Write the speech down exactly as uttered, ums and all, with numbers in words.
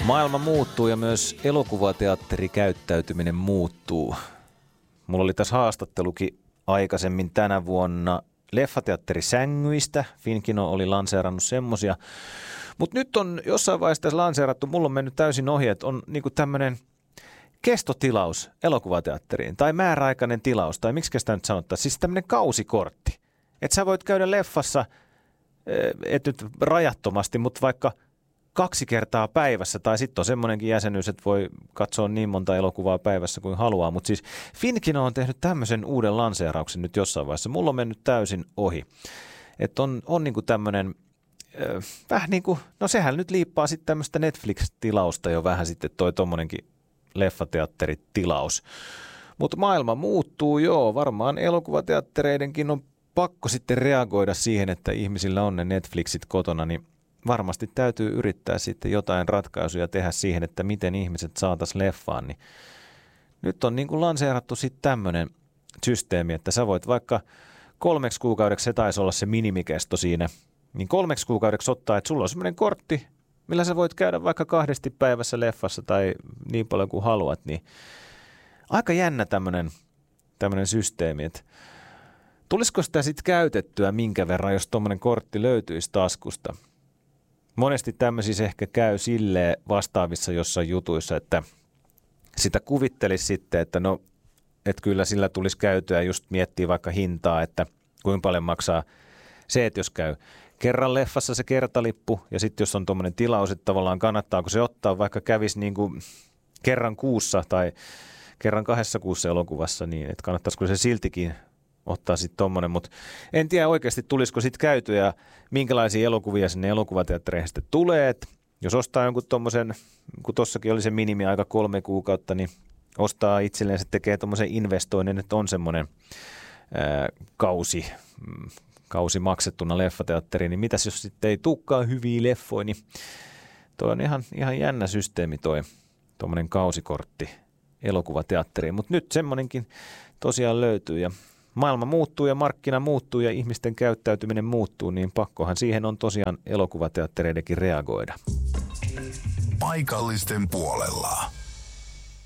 Maailma muuttuu ja myös elokuvateatterikäyttäytyminen muuttuu. Mulla oli tässä haastattelukin aikaisemmin tänä vuonna leffateatterisängyistä. Finkino oli lanseerannut semmosia. Mutta nyt on jossain vaiheessa tässä lanseerattu, mulla on mennyt täysin ohi, että on niinku tämmöinen kestotilaus elokuvateatteriin tai määräaikainen tilaus, tai miksi sitä nyt sanotaan, siis tämmöinen kausikortti. Että sä voit käydä leffassa, et nyt rajattomasti, mutta vaikka kaksi kertaa päivässä, tai sitten on semmoinenkin jäsenyys, että voi katsoa niin monta elokuvaa päivässä kuin haluaa. Mutta siis Finkino on tehnyt tämmöisen uuden lanseerauksen nyt jossain vaiheessa. Mulla on mennyt täysin ohi. Että on, on niinku tämmöinen, äh, vähän niin kuin, no sehän nyt liippaa sitten tämmöistä Netflix-tilausta jo vähän sitten toi tommonenkin leffateatteritilaus. Mutta maailma muuttuu, joo. Varmaan elokuvateattereidenkin on pakko sitten reagoida siihen, että ihmisillä on ne Netflixit kotona, niin varmasti täytyy yrittää sitten jotain ratkaisuja tehdä siihen, että miten ihmiset saataisiin leffaan. Niin nyt on niin kuin lanseerattu sitten tämmöinen systeemi, että sä voit vaikka kolmeksi kuukaudeksi, se taisi olla se minimikesto siinä, niin kolmeksi kuukaudeksi ottaa, että sulla on semmoinen kortti, millä sä voit käydä vaikka kahdesti päivässä leffassa tai niin paljon kuin haluat. Niin aika jännä tämmöinen, tämmöinen systeemi, että tulisiko sitä sitten käytettyä minkä verran, jos tuommoinen kortti löytyisi taskusta? Monesti tämmöisissä ehkä käy silleen vastaavissa jossain jutuissa, että sitä kuvittelisi sitten, että no, että kyllä sillä tulisi käytyä just miettiä vaikka hintaa, että kuinka paljon maksaa se, että jos käy kerran leffassa se kertalippu ja sitten jos on tuommoinen tilaus, että tavallaan kannattaako se ottaa, vaikka kävisi niin kuin kerran kuussa tai kerran kahdessa kuussa elokuvassa, niin että kannattaisiko se siltikin ottaa sitten tommonen, mutta en tiedä oikeasti tulisiko sitten käytyä ja minkälaisia elokuvia sinne elokuvateattereihin sitten tulee. Et jos ostaa jonkun tommosen, kun tossakin oli se minimiaika kolme kuukautta, niin ostaa itselleen, se tekee tommosen investoinnin, että on semmoinen ää, kausi, kausi maksettuna leffateatteriin, niin mitäs jos sitten ei tulekaan hyviä leffoja, niin toi on ihan, ihan jännä systeemi toi tommonen kausikortti elokuvateatteriin, mutta nyt semmonenkin tosiaan löytyy ja maailma muuttuu ja markkina muuttuu ja ihmisten käyttäytyminen muuttuu, niin pakkohan siihen on tosiaan elokuvateattereidenkin reagoida. Paikallisten puolella.